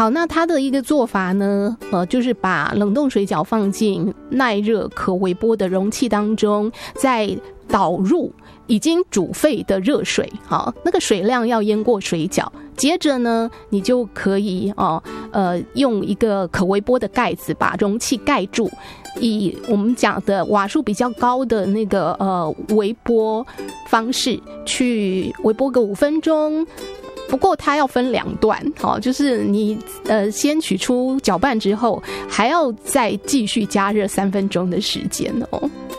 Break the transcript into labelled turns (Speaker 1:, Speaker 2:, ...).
Speaker 1: 好，那它的一个做法呢，就是把冷冻水饺放进耐热可微波的容器当中，再导入已经煮沸的热水，好，那个水量要淹过水饺。接着呢，你就可以用一个可微波的盖子把容器盖住，以我们讲的瓦数比较高的那个微波方式去微波个5分钟。不过它要分2段，就是你先取出搅拌之后，还要再继续加热3分钟的时间哦。